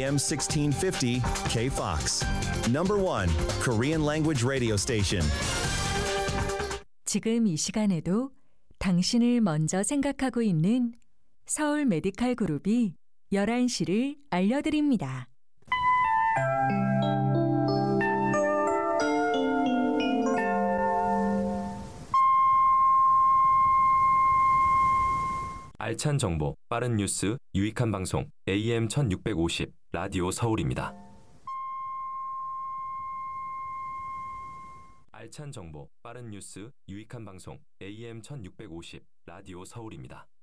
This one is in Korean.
AM 1650 KFOX. Number 1 Korean language radio station. 지금 이 시간에도 당신을 먼저 생각하고 있는 서울 메디칼 그룹이 11시를 알려드립니다. 알찬 정보, 빠른 뉴스, 유익한 방송 AM 1650 라디오 서울입니다. 알찬 정보, 빠른 뉴스, 유익한 방송 AM 1650 라디오 서울입니다.